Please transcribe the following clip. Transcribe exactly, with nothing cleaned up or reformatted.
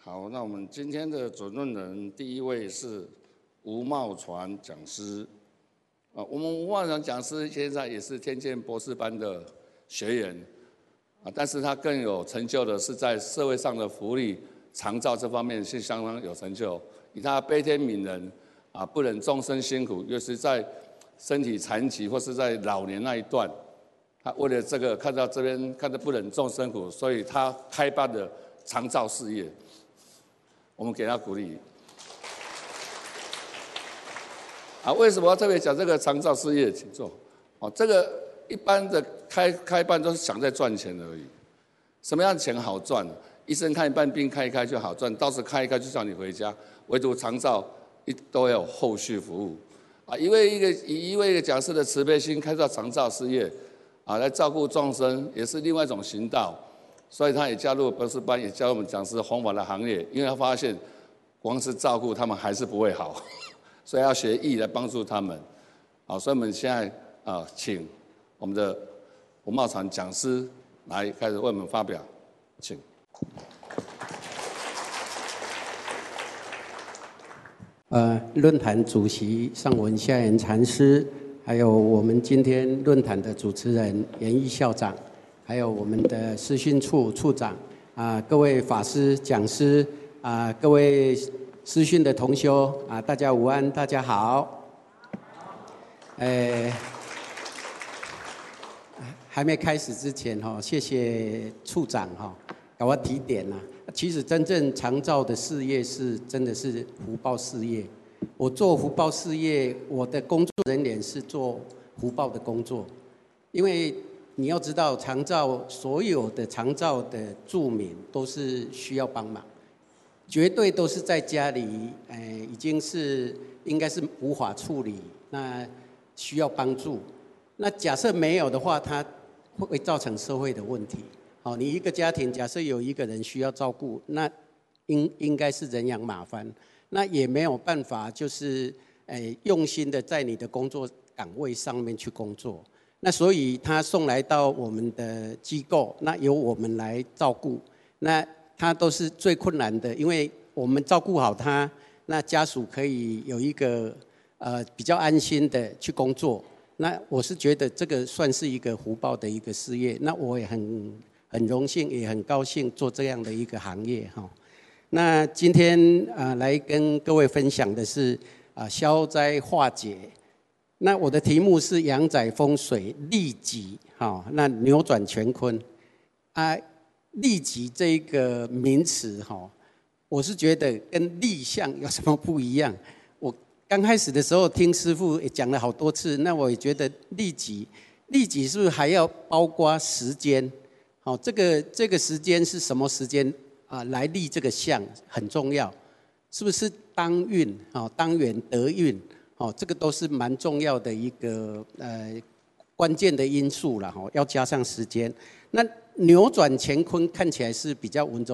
好，那我们今天的主论人第一位是吴茂传讲师。啊，我们吴茂传讲师现在也是天剑博士班的学员，啊，但是他更有成就的是在社会上的福利、长照这方面是相当有成就。以他悲天悯人，啊，不忍众生辛苦，尤其在身体残疾或是在老年那一段，他为了这个看到这边看到不忍众生苦，所以他开办的长照事业。我们给他鼓励。啊，为什么要特别讲这个长照事业？请坐。哦，这个一般的开开办都是想在赚钱而已。什么样的钱好赚？医生看一半病开一开就好赚，到时开一开就叫你回家。唯独长照一都要有后续服务。啊，因为一个以一位一个讲师的慈悲心开造长照事业，啊，来照顾众生，也是另外一种行道。所以他也加入博士班，也加入我们讲师弘法的行列，因为他发现光是照顾他们还是不会好，所以要学义来帮助他们。好，所以我们现在啊，请我们的吴茂传讲师来开始为我们发表，请。 呃，论坛主席上文下元禅师，还有我们今天论坛的主持人严毅校长。还有我们的视讯处处长啊，各位法师、讲师啊，各位视讯的同修啊，大家午安，大家好。呃，还没开始之前哈，谢谢处长哈，给我提点呐。其实真正长照的事业是真的是福报事业。我做福报事业，我的工作人员是做福报的工作，因为。你要知道，长照所有的长照的住民都是需要帮忙，绝对都是在家里，呃，已经是应该是无法处理，那需要帮助。那假设没有的话，它会造成社会的问题。好，你一个家庭假设有一个人需要照顾，那应应该是人仰马翻，那也没有办法，就是呃用心的在你的工作岗位上面去工作。那所以他送来到我们的机构，那由我们来照顾。那他都是最困难的，因为我们照顾好他，那家属可以有一个呃比较安心的去工作。那我是觉得这个算是一个福报的一个事业。那我也很很荣幸，也很高兴做这样的一个行业哈。那今天啊、呃、来跟各位分享的是啊、呃、消灾化解。那我的题目是阳宅风水利己，好，那扭转乾坤啊。利己这一个名词哈，我是觉得跟立相有什么不一样？我刚开始的时候听师父也讲了好多次，那我也觉得利己，利己是不是还要包括时间？好，这个这个时间是什么时间啊？来立这个相很重要，是不是当运？好，当元得运。哦，这个都是蛮重要的一个呃关键的因素了哈，要加上时间。那扭转乾坤看起来是比较文绉